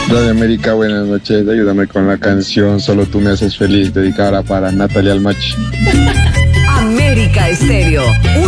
Radio América, buenas noches. Ayúdame con la canción Solo tú me haces feliz, dedicada para Natalia Almachi. América Estéreo,